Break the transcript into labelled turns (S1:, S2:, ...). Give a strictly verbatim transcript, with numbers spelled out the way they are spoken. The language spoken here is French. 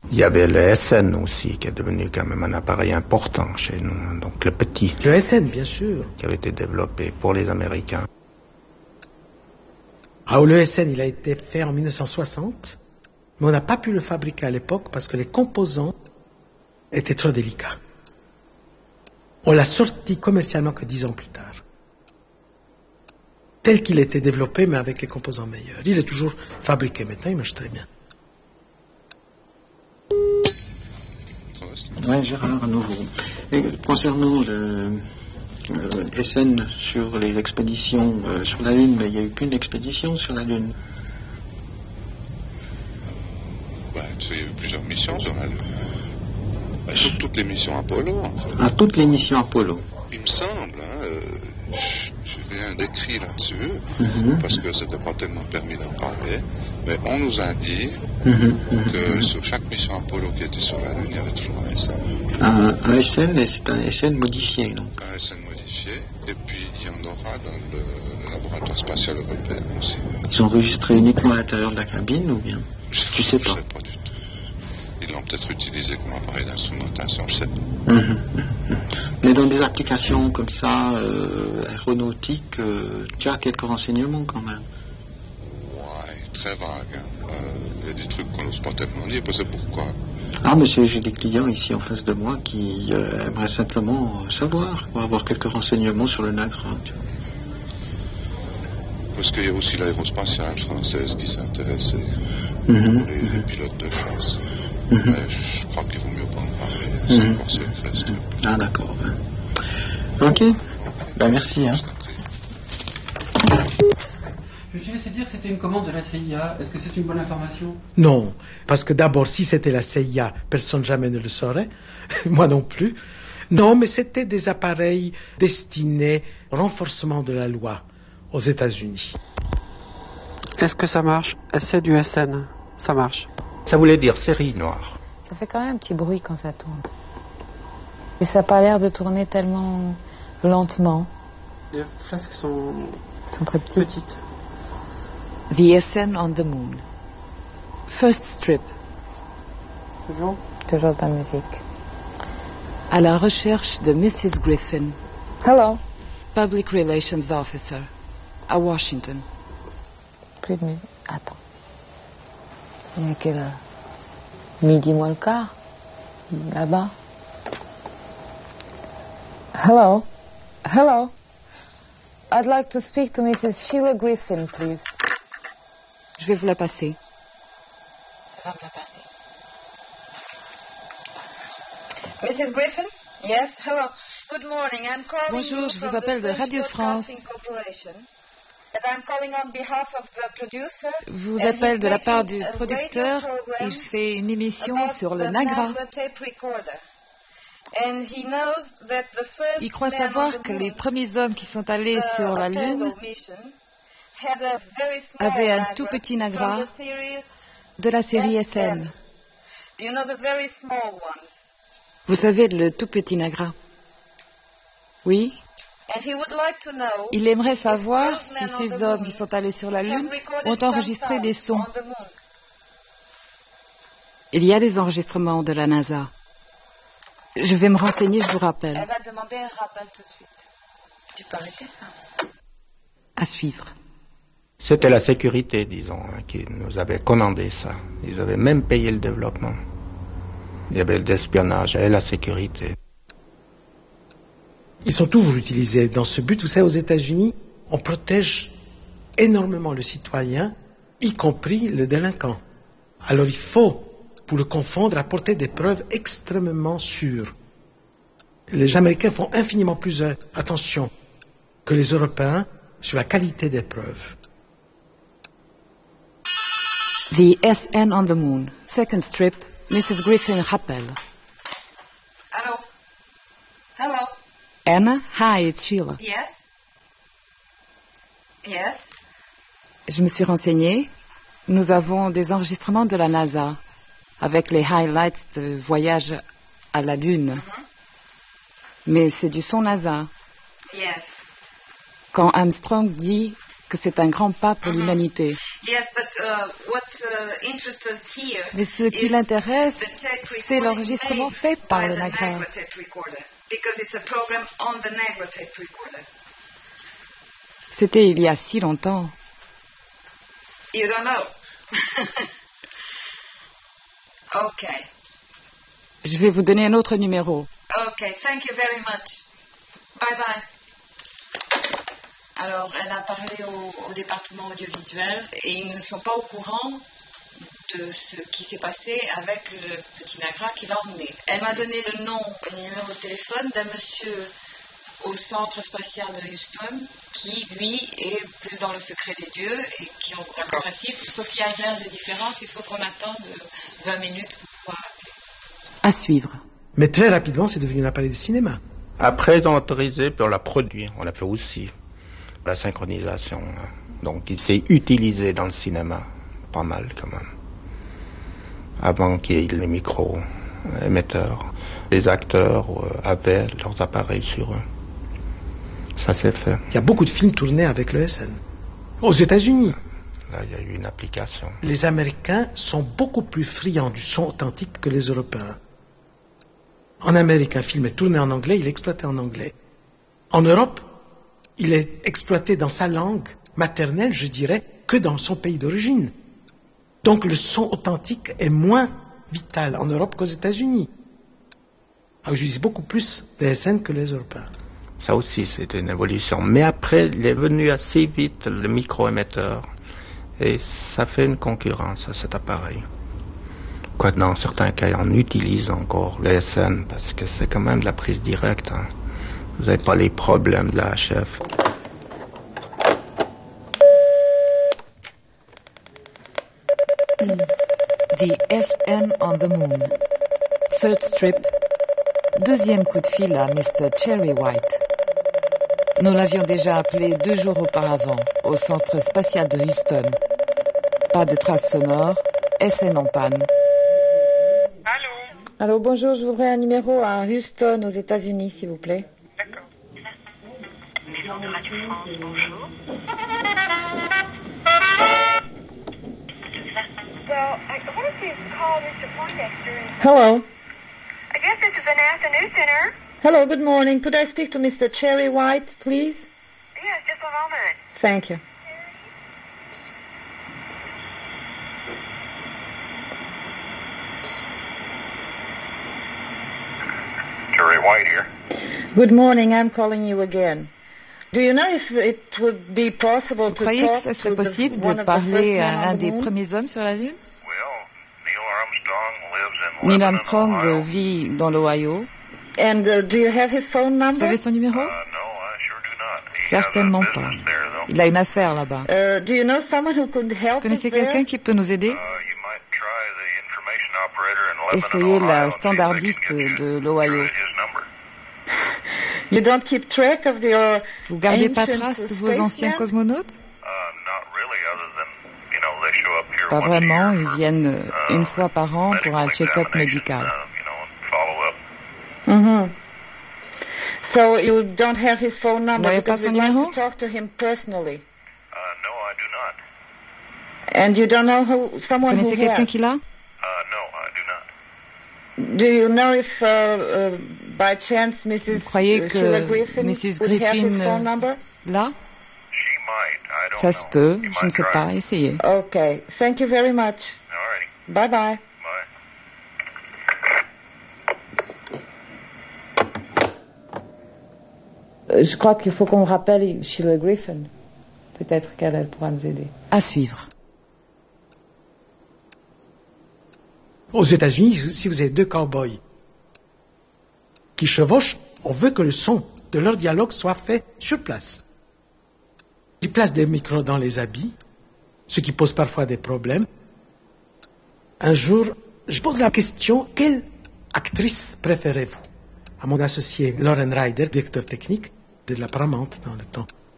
S1: Il y avait le S N aussi, qui est devenu quand même un appareil important chez nous, hein, donc le petit.
S2: Le S N, bien sûr.
S1: Qui avait été développé pour les Américains.
S2: Ah, le S N, il a été fait en mille neuf cent soixante, mais on n'a pas pu le fabriquer à l'époque parce que les composants étaient trop délicats. On l'a sorti commercialement que dix ans plus tard. Tel qu'il était développé, mais avec les composants meilleurs. Il est toujours fabriqué maintenant, il marche très bien.
S3: Oui, Gérard, à nouveau. Et concernant le, le S N sur les expéditions euh, sur la Lune, mais il n'y a eu qu'une expédition sur la Lune.
S4: Ben, il y a eu plusieurs missions sur la Lune. Ben, sur toutes les missions Apollo, en fait.
S3: À toutes les missions Apollo.
S4: Il me semble, hein, euh, j'ai rien d'écrit là-dessus,
S3: Mm-hmm.
S4: parce que c'était pas tellement permis d'en parler, mais on nous a dit
S3: Mm-hmm.
S4: que
S3: Mm-hmm.
S4: sur chaque mission Apollo qui était sur la Lune, il y avait toujours un S N.
S3: Un, un S N, et c'est un S N modifié, donc.
S4: Un S N modifié, et puis il y en aura dans le, le laboratoire spatial européen aussi.
S3: Ils ont enregistré uniquement à l'intérieur de la cabine, ou bien? Tu sais pas.
S4: Je sais pas du tout. Ils l'ont peut-être utilisé comme appareil d'instrumentation, je sais pas.
S3: Mmh, mmh. Mais dans des applications comme ça, euh, aéronautiques, euh, tu as quelques renseignements quand même.
S4: Ouais, très vague. Hein. Euh, il y a des trucs qu'on n'ose pas tellement dire, parce que pourquoi?
S3: Ah, mais c'est- j'ai des clients ici en face de moi qui euh, aimeraient simplement euh, savoir, ou avoir quelques renseignements sur le Nagra. Tu vois.
S4: Parce qu'il y a aussi l'aérospatiale française qui s'est intéressée
S3: Mmh,
S4: pour les, les pilotes de chasse.
S3: mmh.
S4: Mais je crois qu'il vaut mieux pas en parler,
S3: Mhm.
S4: c'est encore secret, ce truc.
S3: Ah, d'accord. Ben. Ok. Ben, merci. Hein.
S4: Je t'en prie.
S5: Je me suis laissé dire que c'était une commande de la C I A. Est-ce que c'est une bonne information?
S2: Non, parce que d'abord, si c'était la C I A, personne jamais ne le saurait, moi non plus. Non, mais c'était des appareils destinés au renforcement de la loi aux États-Unis.
S6: Est-ce que ça marche? C'est du S N. Ça marche.
S1: Ça voulait dire série noire.
S7: Ça fait quand même un petit bruit quand ça tourne. Et ça n'a pas l'air de tourner tellement lentement.
S6: Les flasques sont
S7: Ils sont très petits.
S6: petites.
S8: The S N on the Moon. First strip.
S6: Toujours.
S7: Toujours de la musique.
S8: À la recherche de missus Griffin,
S7: Hello.
S8: Public Relations Officer, à Washington.
S7: Plus de musique. Attends. Il y a quelle heure? Midi moins le quart. Là-bas. Hello. Hello. I'd like to speak to missus Sheila Griffin, please.
S8: Je vais vous la passer.
S9: missus Griffin? Yes, hello. Good morning. I'm calling
S8: Bonjour,
S9: you
S8: je
S9: from
S8: vous appelle
S9: the
S8: de
S9: French
S8: Radio France.
S9: Broadcasting Corporation. And I'm calling on behalf of the producer.
S8: vous
S9: And
S8: appelle
S9: he's
S8: de la part
S9: making
S8: du
S9: a radio
S8: producteur.
S9: program
S8: Il fait une émission
S9: about
S8: sur le
S9: the
S8: Nagra.
S9: Nagra tape recorder. And he knows that the first
S8: Il croit
S9: man on
S8: savoir
S9: the
S8: que
S9: moon,
S8: les premiers hommes qui sont allés
S9: the
S8: sur la
S9: Apollo
S8: Lune
S9: mission, had a very small
S8: avaient un
S9: Nagra
S8: tout petit
S9: from
S8: Nagra
S9: the series
S8: de la série S
S9: S N.
S8: N.
S9: You know the very small ones.
S8: Vous savez, le tout petit Nagra. Oui,
S9: And he would like to know
S8: il aimerait
S9: if
S8: savoir
S9: those
S8: si
S9: men on
S8: ces
S9: the
S8: hommes
S9: moon
S8: qui sont allés sur la
S9: have
S8: Lune
S9: recorded
S8: ont
S9: some
S8: enregistré des
S9: sounds
S8: sons.
S9: on the moon.
S8: Il y a des enregistrements de la NASA. Je vais me renseigner, je vous rappelle.
S9: Elle va demander un rappel tout de suite. Tu peux arrêter ça?
S8: À suivre.
S1: C'était la sécurité, disons, hein, qui nous avait commandé ça. Ils avaient même payé le développement. Il y avait l'espionnage et la sécurité.
S2: Ils sont toujours utilisés dans ce but. Vous savez, aux États-Unis, on protège énormément le citoyen, y compris le délinquant. Alors il faut, pour le confondre, apporter des preuves extrêmement sûres. Les Américains font infiniment plus attention que les Européens sur la qualité des preuves.
S8: The S N on the Moon. Second strip. missus Griffin rappelle.
S9: Hello? Hello?
S8: Anna, hi, it's Sheila.
S9: Yes? Yes?
S8: Je me suis renseignée. Nous avons des enregistrements de la NASA avec les highlights de voyage à la Lune.
S9: Mm-hmm.
S8: Mais c'est du son NASA.
S9: Yes.
S8: Quand Armstrong dit que c'est un grand pas pour l'humanité.
S9: Yes, but uh, what's uh, interested here
S8: Mais ce qui l'intéresse,
S9: the tape
S8: c'est
S9: recording
S8: l'enregistrement
S9: made
S8: fait par
S9: by
S8: le
S9: the
S8: Nagra.
S9: Nagra tape recorder, because it's a program on the Nagra tape recorder.
S8: C'était il y a si longtemps.
S9: You don't know. Okay.
S8: Je vais vous donner un autre numéro.
S9: Okay, thank you very much. Bye bye. Alors, elle a parlé au, au département audiovisuel et ils ne sont pas au courant de ce qui s'est passé avec le petit Nagra qui l'a emmené. Elle m'a donné le nom et le numéro de téléphone d'un monsieur au centre spatial de Houston qui, lui, est plus dans le secret des dieux et qui ont un principe, sauf qu'il y a une heure de différence, il faut qu'on attende vingt minutes pour pouvoir.
S8: À suivre.
S2: Mais très rapidement, c'est devenu un appareil de cinéma.
S1: Après, ils ont autorisé, puis on l'a produit. On l'a fait aussi. La synchronisation. Hein. Donc, il s'est utilisé dans le cinéma. Pas mal, quand même. Avant qu'il y ait les micro-émetteurs. Les acteurs euh, avaient leurs appareils sur eux. Ça s'est fait.
S2: Il y a beaucoup de films tournés avec le S N. Aux États-Unis.
S1: Là, il y a eu une application.
S2: Les Américains sont beaucoup plus friands du son authentique que les Européens. En Amérique, un film est tourné en anglais, il est exploité en anglais. En Europe, il est exploité dans sa langue maternelle, je dirais, que dans son pays d'origine. Donc le son authentique est moins vital en Europe qu'aux États-Unis. Alors j'utilise beaucoup plus les S N que les Européens.
S1: Ça aussi, c'était une évolution. Mais après, il est venu assez vite le micro-émetteur. Et ça fait une concurrence à cet appareil. Quoi, dans certains cas, on utilise encore les S N parce que c'est quand même de la prise directe. Hein. Vous n'avez pas les problèmes de la H F.
S8: The S N on the Moon. Third strip. Deuxième coup de fil à mister Cherry White. Nous l'avions déjà appelé deux jours auparavant au centre spatial de Houston. Pas de traces sonores, S N en panne.
S10: Allô?
S7: Allô, bonjour, je voudrais un numéro à Houston, aux États-Unis, s'il vous plaît.
S10: D'accord. Maison de Radio France, bonjour.
S9: Well, I wonder if you call Mister Poindexter and...
S7: Hello.
S9: I guess this is an afternoon center.
S7: Hello, good morning. Could I speak to mister Cherry White, please?
S9: Yes, just a moment.
S7: Thank you.
S4: Cherry White here.
S7: Good morning, I'm calling you again. Do you know if it would be possible
S8: Vous
S7: to
S8: croyez que
S7: talk
S8: ça serait
S7: to the,
S8: possible
S7: one
S8: de
S7: of the first
S8: parler
S7: men
S8: à un
S7: on the
S8: des
S7: moon?
S8: premiers hommes sur la Lune?
S4: Well, Neil Armstrong lives in
S8: Neil
S4: Lebanon,
S8: Armstrong
S4: Ohio.
S8: vit dans l'Ohio.
S7: And uh, do you have his phone
S8: Vous
S7: number?
S8: avez son numéro?
S4: Uh, no, I sure do not. He
S8: Certainement
S4: has a
S8: pas.
S4: business there, though.
S8: Il a une affaire là-bas.
S7: Uh, do you know someone who could help
S8: Vous
S7: us
S8: connaissez
S7: there?
S8: quelqu'un qui peut nous aider?
S4: Uh, you might try the information operator in Lebanon,
S8: Essayez
S4: Ohio,
S8: la
S4: and see if they
S8: standardiste
S4: can get you
S8: de
S4: through
S8: l'Ohio.
S4: to his number.
S7: You don't keep track of your
S8: Vous gardez pas
S7: ancient
S8: trace de vos anciens
S7: spacemen?
S8: cosmonautes?
S4: Uh, not really, other than, you know, they show up here
S8: Pas
S4: once a
S8: vraiment,
S4: year
S8: ils
S4: for,
S8: viennent
S4: uh,
S8: une fois par an pour un
S4: medical
S8: check-up
S4: examination,
S8: médical.
S4: uh, you know, and follow up.
S7: Mm-hmm. So you don't have his phone number
S8: n'avez pas
S7: because
S8: son
S7: we want
S8: numéro?
S7: to talk to him personally.
S4: Uh, no, I do not.
S7: And you don't know who
S8: Vous
S7: someone who
S8: connaissez quelqu'un
S7: has?
S8: qui l'a?
S4: Uh, no, I do not.
S7: Do you know if uh, uh, by chance Missus
S8: Vous croyez
S7: Sheila
S8: que
S7: Griffin
S8: Missus
S7: would have his
S8: Griffin
S7: phone
S8: euh,
S7: number?
S8: l'a?
S4: She might, I don't
S8: Ça se
S4: know.
S8: peut,
S4: You
S8: je ne
S4: might
S8: sais
S4: try.
S8: pas, essayez.
S7: Okay. Thank you very much.
S4: Alrighty,
S7: Bye bye.
S4: bye.
S7: Euh, Je crois qu'il faut qu'on rappelle Sheila Griffin. Peut-être qu'elle elle pourra nous aider.
S8: À suivre.
S2: Aux États-Unis, si vous avez deux cow-boys qui chevauchent, on veut que le son de leur dialogue soit fait sur place. Ils placent des micros dans les habits, ce qui pose parfois des problèmes. Un jour, je pose la question, quelle actrice préférez-vous? À mon associé Lauren Ryder, directeur technique de la Paramount dans le temps.